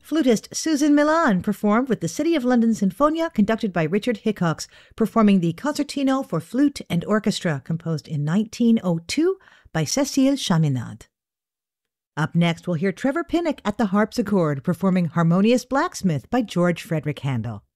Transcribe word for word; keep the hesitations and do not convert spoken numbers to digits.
Flutist Susan Milan performed with the City of London Sinfonia, conducted by Richard Hickox, performing the Concertino for Flute and Orchestra, composed in nineteen oh two by Cécile Chaminade. Up next, we'll hear Trevor Pinnock at the harpsichord, performing Harmonious Blacksmith by George Frederick Handel.